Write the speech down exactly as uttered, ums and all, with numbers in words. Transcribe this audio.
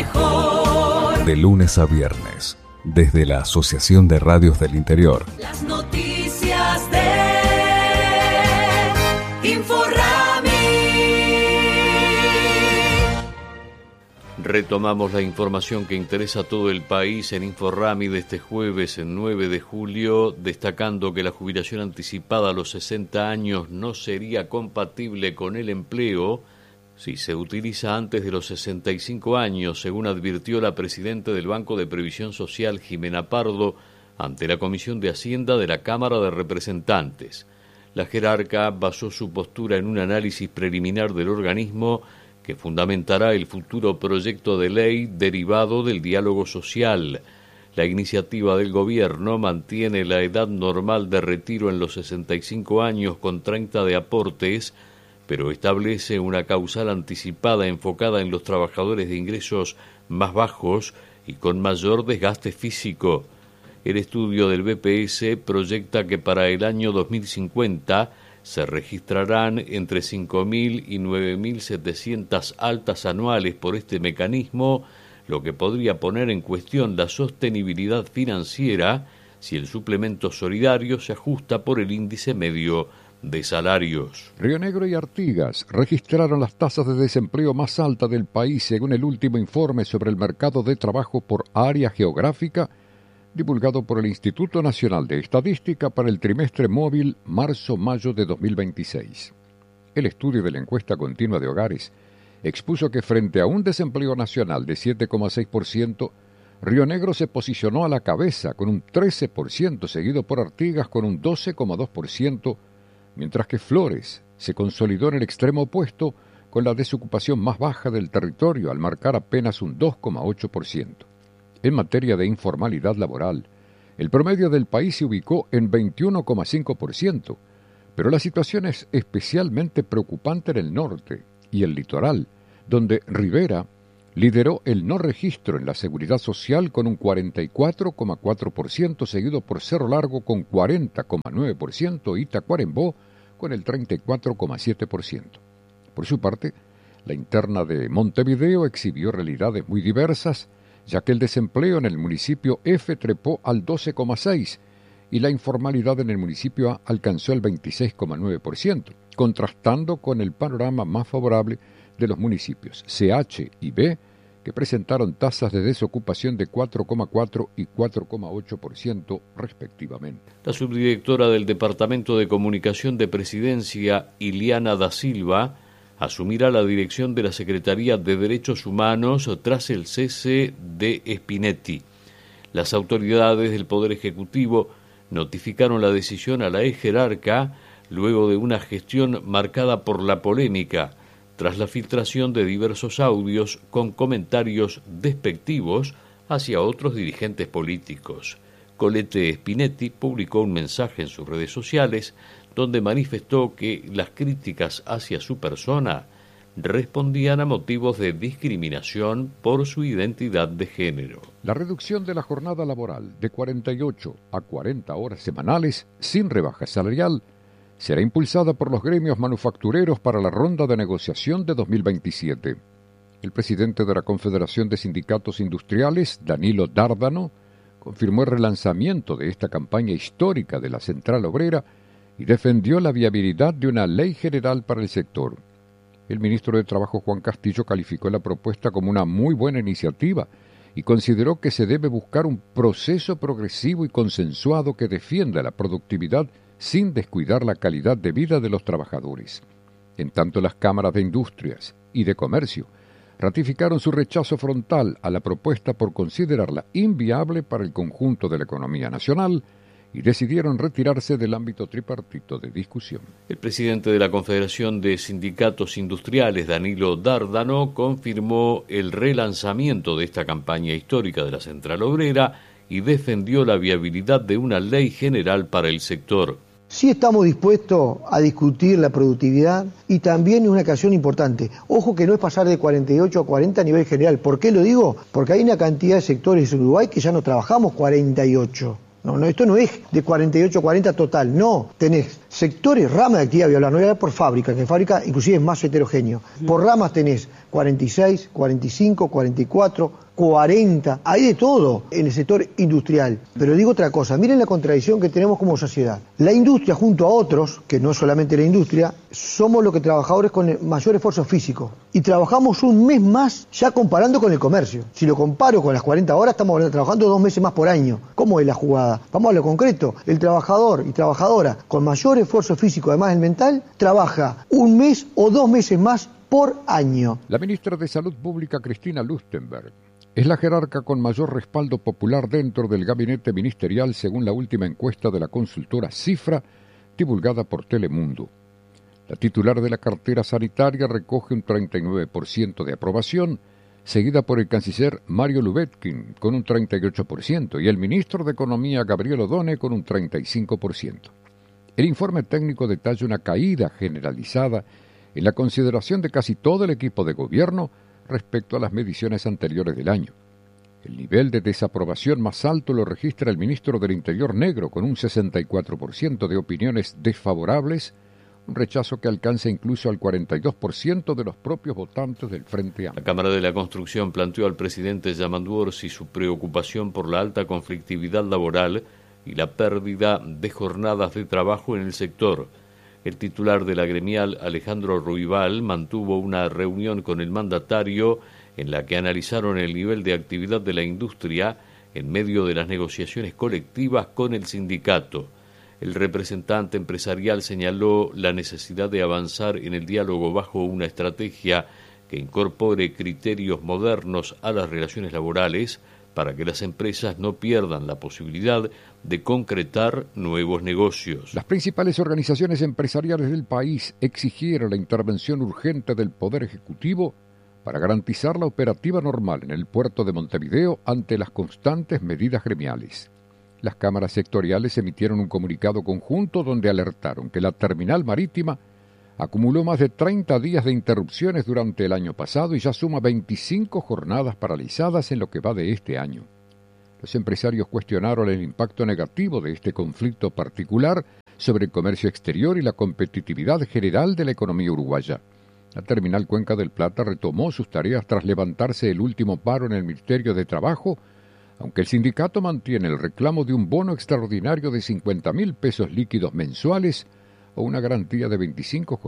mejor. De lunes a viernes, desde la Asociación de Radios del Interior. Las noticias de Inforrami. Retomamos la información que interesa a todo el país en Inforrami de este jueves, el nueve de julio, destacando que la jubilación anticipada a los sesenta años no sería compatible con el empleo si se utiliza antes de los sesenta y cinco años, según advirtió la presidenta del Banco de Previsión Social, Jimena Pardo, ante la Comisión de Hacienda de la Cámara de Representantes. La jerarca basó su postura en un análisis preliminar del organismo que fundamentará el futuro proyecto de ley derivado del diálogo social. La iniciativa del gobierno mantiene la edad normal de retiro en los sesenta y cinco años con treinta de aportes, pero establece una causal anticipada enfocada en los trabajadores de ingresos más bajos y con mayor desgaste físico. El estudio del B P S proyecta que para el año dos mil cincuenta se registrarán entre cinco mil y nueve mil setecientas altas anuales por este mecanismo, lo que podría poner en cuestión la sostenibilidad financiera si el suplemento solidario se ajusta por el índice medio de salarios. Río Negro y Artigas registraron las tasas de desempleo más altas del país según el último informe sobre el mercado de trabajo por área geográfica divulgado por el Instituto Nacional de Estadística para el trimestre móvil marzo-mayo de dos mil veintiséis. El estudio de la encuesta continua de hogares expuso que frente a un desempleo nacional de siete coma seis por ciento, Río Negro se posicionó a la cabeza con un trece por ciento, seguido por Artigas con un doce coma dos por ciento, mientras que Flores se consolidó en el extremo opuesto con la desocupación más baja del territorio al marcar apenas un dos coma ocho por ciento. En materia de informalidad laboral, el promedio del país se ubicó en veintiuno coma cinco por ciento, pero la situación es especialmente preocupante en el norte y el litoral, donde Rivera lideró el no registro en la seguridad social con un cuarenta y cuatro coma cuatro por ciento, seguido por Cerro Largo con cuarenta coma nueve por ciento y Tacuarembó con el treinta y cuatro coma siete por ciento. Por su parte, la interna de Montevideo exhibió realidades muy diversas, ya que el desempleo en el municipio F trepó al doce coma seis por ciento y la informalidad en el municipio A alcanzó el veintiséis coma nueve por ciento, contrastando con el panorama más favorable de los municipios C H y B, que presentaron tasas de desocupación de cuatro coma cuatro y cuatro coma ocho por ciento respectivamente. La subdirectora del Departamento de Comunicación de Presidencia, Iliana da Silva, asumirá la dirección de la Secretaría de Derechos Humanos tras el cese de Spinetti. Las autoridades del Poder Ejecutivo notificaron la decisión a la ex jerarca luego de una gestión marcada por la polémica, tras la filtración de diversos audios con comentarios despectivos hacia otros dirigentes políticos. Colette Spinetti publicó un mensaje en sus redes sociales donde manifestó que las críticas hacia su persona respondían a motivos de discriminación por su identidad de género. La reducción de la jornada laboral de cuarenta y ocho a cuarenta horas semanales sin rebaja salarial será impulsada por los gremios manufactureros para la ronda de negociación de dos mil veintisiete. El presidente de la Confederación de Sindicatos Industriales, Danilo Dárdano, confirmó el relanzamiento de esta campaña histórica de la Central Obrera y defendió la viabilidad de una ley general para el sector. El ministro de Trabajo, Juan Castillo, calificó la propuesta como una muy buena iniciativa y consideró que se debe buscar un proceso progresivo y consensuado que defienda la productividad sin descuidar la calidad de vida de los trabajadores. En tanto, las cámaras de industrias y de comercio ratificaron su rechazo frontal a la propuesta por considerarla inviable para el conjunto de la economía nacional y decidieron retirarse del ámbito tripartito de discusión. El presidente de la Confederación de Sindicatos Industriales, Danilo Dárdano, confirmó el relanzamiento de esta campaña histórica de la Central Obrera y defendió la viabilidad de una ley general para el sector. Sí estamos dispuestos a discutir la productividad y también es una ocasión importante. Ojo que no es pasar de cuarenta y ocho a cuarenta a nivel general. ¿Por qué lo digo? Porque hay una cantidad de sectores en Uruguay que ya no trabajamos cuarenta y ocho. No, no, esto no es de cuarenta y ocho a cuarenta total, no. Tenés sectores, ramas de actividad, voy a hablar, no voy a hablar por fábrica, que en fábrica inclusive es más heterogéneo. Por ramas tenés cuarenta y seis, cuarenta y cinco, cuarenta y cuatro, cuarenta, hay de todo en el sector industrial. Pero digo otra cosa, miren la contradicción que tenemos como sociedad. La industria junto a otros, que no es solamente la industria, somos los que trabajadores con el mayor esfuerzo físico. Y trabajamos un mes más ya comparando con el comercio. Si lo comparo con las cuarenta horas, estamos trabajando dos meses más por año. ¿Cómo es la jugada? Vamos a lo concreto. El trabajador y trabajadora con mayor esfuerzo físico, además del mental, trabaja un mes o dos meses más por año. La ministra de Salud Pública, Cristina Lustenberg, es la jerarca con mayor respaldo popular dentro del gabinete ministerial según la última encuesta de la consultora Cifra, divulgada por Telemundo. La titular de la cartera sanitaria recoge un treinta y nueve por ciento de aprobación, seguida por el canciller Mario Lubetkin con un treinta y ocho por ciento y el ministro de Economía Gabriel Odone con un treinta y cinco por ciento. El informe técnico detalla una caída generalizada en la consideración de casi todo el equipo de gobierno respecto a las mediciones anteriores del año. El nivel de desaprobación más alto lo registra el ministro del Interior Negro, con un sesenta y cuatro por ciento de opiniones desfavorables, un rechazo que alcanza incluso al cuarenta y dos por ciento de los propios votantes del Frente Amplio. La Cámara de la Construcción planteó al presidente Yamandu Orsi su preocupación por la alta conflictividad laboral y la pérdida de jornadas de trabajo en el sector. El titular de la gremial, Alejandro Ruibal, mantuvo una reunión con el mandatario en la que analizaron el nivel de actividad de la industria en medio de las negociaciones colectivas con el sindicato. El representante empresarial señaló la necesidad de avanzar en el diálogo bajo una estrategia que incorpore criterios modernos a las relaciones laborales para que las empresas no pierdan la posibilidad de concretar nuevos negocios. Las principales organizaciones empresariales del país exigieron la intervención urgente del Poder Ejecutivo para garantizar la operativa normal en el puerto de Montevideo ante las constantes medidas gremiales. Las cámaras sectoriales emitieron un comunicado conjunto donde alertaron que la terminal marítima acumuló más de treinta días de interrupciones durante el año pasado y ya suma veinticinco jornadas paralizadas en lo que va de este año. Los empresarios cuestionaron el impacto negativo de este conflicto particular sobre el comercio exterior y la competitividad general de la economía uruguaya. La terminal Cuenca del Plata retomó sus tareas tras levantarse el último paro en el Ministerio de Trabajo, aunque el sindicato mantiene el reclamo de un bono extraordinario de cincuenta mil pesos líquidos mensuales o una garantía de veinticinco